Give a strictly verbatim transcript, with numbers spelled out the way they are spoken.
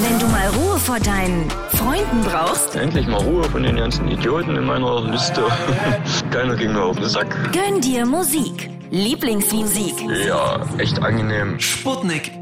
Wenn du mal Ruhe vor deinen Freunden brauchst, Endlich mal Ruhe von den ganzen Idioten in meiner Liste. Keiner ging mir auf den Sack. gönn dir Musik. Lieblingsmusik. Ja, echt angenehm. Sputnik